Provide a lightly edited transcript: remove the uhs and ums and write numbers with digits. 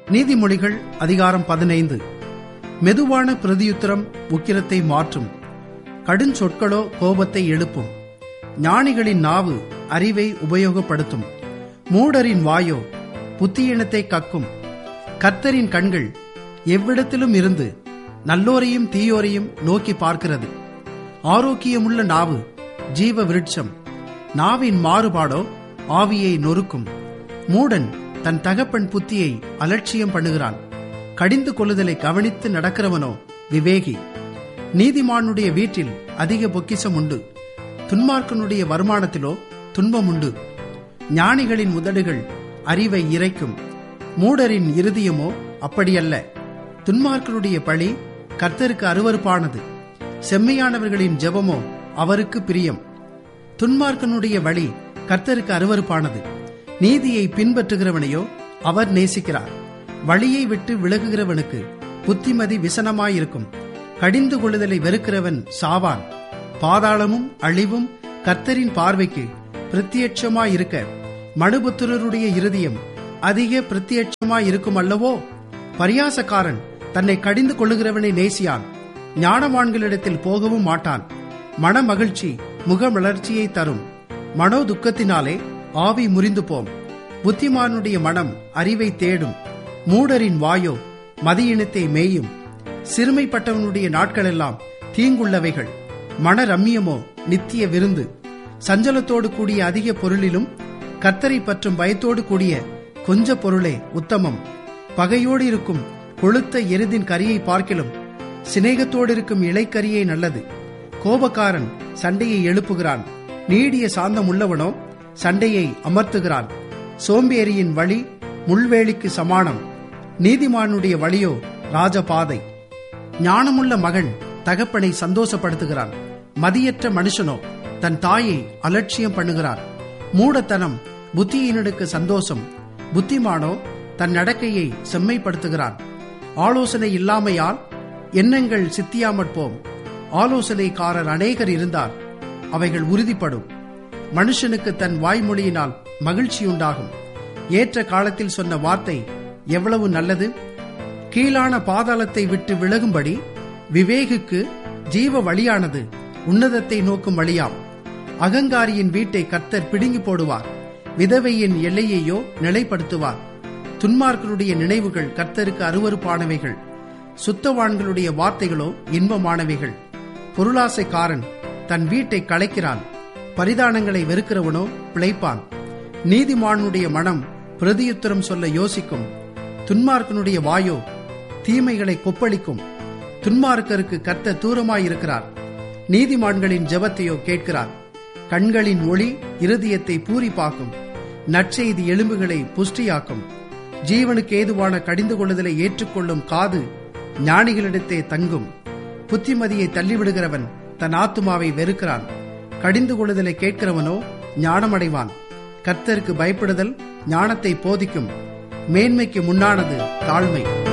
நீதிமொழிகள் அதிகாரம் 15. மெதுவான பிரதியுத்தரம் உக்கிரத்தை மாற்றும், கடுஞ்சொற்களோ கோபத்தை எழுப்பும். ஞானிகளின் நாவு அறிவை உபயோகப்படுத்தும், மூடரின் வாயோ புத்தியினத்தை கக்கும். கர்த்தரின் கண்கள் எவ்விடத்திலும் இருந்து நல்லோரையும் தீயோரையும் நோக்கி பார்க்கிறது. ஆரோக்கியமுள்ள நாவு ஜீவ விருட்சம், நாவின் மாறுபாடோ ஆவியை நொறுக்கும். மூடன் தன் தகப்பன் புத்தியை அலட்சியம் பண்ணுகிறான், கடிந்து கொள்ளுதலை கவனித்து நடக்கிறவனோ விவேகி. நீதிமானுடைய வீட்டில் அதிக பொக்கிஷம் உண்டு, துன்மார்க்கனுடைய வருமானத்திலோ துன்பம் உண்டு. ஞானிகளின் உதடுகள் அறிவை இறைக்கும், மூடரின் இருதயமோ அப்படியல்ல. துன்மார்க்கனுடைய பழி கர்த்தருக்கு அருவருப்பானது, செம்மையானவர்களின் ஜெபமோ அவருக்கு பிரியம். துன்மார்க்கனுடைய வழி கர்த்தருக்கு அருவருப்பானது, நீதியை பின்பற்றுகிறவனையோ அவர் நேசிக்கிறார். வழியை விட்டு விலகுகிறவனுக்கு புத்திமதி விசனமாயிருக்கும், கடிந்து கொள்ளுதலை வெறுக்கிறவன் சாவான். பாதாளமும் அழிவும் கர்த்தரின் பார்வைக்கு பிரத்யட்சமாயிருக்க மனுபுத்திரருடைய இருதயம் அதிக பிரத்யட்சமாயிருக்கும் அல்லவோ. பரியாசக்காரன் தன்னை கடிந்து கொள்ளுகிறவனை நேசியான், ஞானவான்களிடத்தில் போகவும் மாட்டான். மன மகிழ்ச்சி முகமலர்ச்சியை தரும், மனோ துக்கத்தினாலே ஆவி முறிந்து போம். புத்திமானுடைய மனம் அறிவை தேடும், மூடரின் வாயோ மதியினத்தை மேயும். சிறுமைப்பட்டவனுடைய நாட்களெல்லாம் தீங்குள்ளவைகள், மன ரம்மியமோ நித்திய விருந்து. சஞ்சலத்தோடு கூடிய அதிக பொருளிலும் கர்த்தரை பற்றும் பயத்தோடு கூடிய கொஞ்ச பொருளே உத்தமம். பகையோடு இருக்கும் கொழுத்த எருதின் கரியை பார்க்கிலும் சிநேகத்தோடு இருக்கும் இலைக்கரியே நல்லது. கோபக்காரன் சண்டையை எழுப்புகிறான், நீடிய சாந்தம் உள்ளவனோ சண்டையை அமர்த்துகிறான். சோம்பேறியின் வழி முள்வேலிக்கு சமானம், நீதிமானுடைய வழியோ ராஜபாதை. ஞானமுள்ள மகன் தகப்பனை சந்தோஷப்படுத்துகிறான், மதியற்ற மனுஷனோ தன் தாயை அலட்சியம் பண்ணுகிறான். மூடத்தனம் புத்தியினனுக்கு சந்தோஷம், புத்திமானோ தன் நடக்கையை செம்மைப்படுத்துகிறான். ஆலோசனை இல்லாமையால் எண்ணங்கள் சித்தியாமற்போம், ஆலோசனைக்காரர் அநேகர் இருந்தால் அவைகள் உறுதிப்படும். மனுஷனுக்கு தன் வாய்மொழியினால் மகிழ்ச்சியுண்டாகும், ஏற்ற காலத்தில் சொன்ன வார்த்தை எவ்வளவு நல்லது. கீழான பாதாளத்தை விட்டு விலகும்படி விவேகுக்கு ஜீவ வழியானது உன்னதத்தை நோக்கும் வழியாம். அகங்காரியின் வீட்டை கர்த்தர் பிடுங்கி போடுவார், விதவையின் எல்லையையோ நிலைப்படுத்துவார். துன்மார்க்கருடைய நினைவுகள் கர்த்தருக்கு அருவருப்பானவைகள், சுத்தவான்களுடைய வார்த்தைகளோ இன்பமானவைகள். பொருளாசைக்காரன் தன் வீட்டை கலைக்கிறான், பரிதானங்களை வெறுக்கிறவனோ பிழைப்பான். நீதிமானுடைய மனம் பிரதியுத்தரம் சொல்ல யோசிக்கும், துன்மார்க்கனுடைய வாயோ தீமைகளை கொப்பளிக்கும். துன்மார்க்கருக்கு கர்த்தர் தூரமாயிருக்கிறார், நீதிமான்களின் ஜெபத்தையோ கேட்கிறார். கண்களின் ஒளி இருதயத்தை பூரிப்பாக்கும், நற்செய்தி எலும்புகளை புஷ்டியாக்கும். ஜீவனுக்கு ஏதுவான கடிந்து கொள்ளுதலை ஏற்றுக்கொள்ளும் காது ஞானிகளிடத்தே தங்கும். புத்திமதியை தள்ளிவிடுகிறவன் தன் ஆத்துமாவை வெறுக்கிறான், கடிந்து கொள்ளுதலை கேட்கிறவனோ ஞானமடைவான். கர்த்தருக்கு பயப்படுதல் ஞானத்தை போதிக்கும், மேன்மைக்கு முன்னானது தாழ்மை.